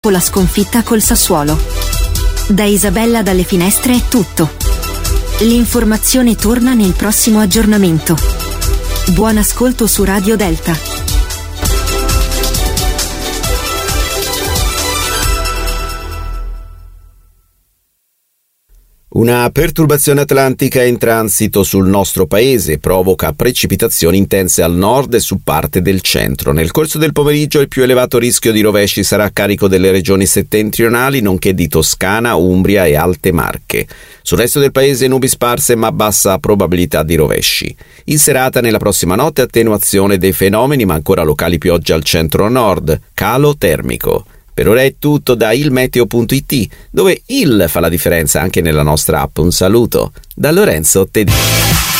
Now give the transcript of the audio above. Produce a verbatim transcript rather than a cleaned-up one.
la sconfitta col Sassuolo. Da Isabella dalle finestre è tutto. L'informazione torna nel prossimo aggiornamento. Buon ascolto su Radio Delta. Una perturbazione atlantica in transito sul nostro paese provoca precipitazioni intense al nord e su parte del centro. Nel corso del pomeriggio il più elevato rischio di rovesci sarà a carico delle regioni settentrionali, nonché di Toscana, Umbria e Alte Marche. Sul resto del paese nubi sparse ma bassa probabilità di rovesci. In serata nella prossima notte attenuazione dei fenomeni, ma ancora locali piogge al centro-nord, calo termico. Per ora è tutto da ilmeteo punto it, dove il fa la differenza anche nella nostra app. Un saluto da Lorenzo Tedeschi.